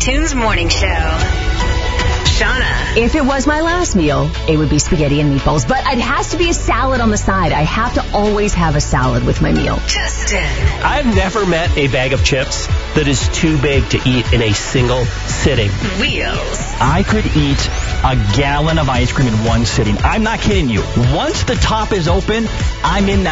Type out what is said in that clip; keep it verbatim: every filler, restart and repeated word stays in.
Tunes Morning Show. Shauna. If it was my last meal, it would be spaghetti and meatballs. But it has to be a salad on the side. I have to always have a salad with my meal. Justin. I've never met a bag of chips that is too big to eat in a single sitting. Wheels. I could eat a gallon of ice cream in one sitting. I'm not kidding you. Once the top is open, I'm in that.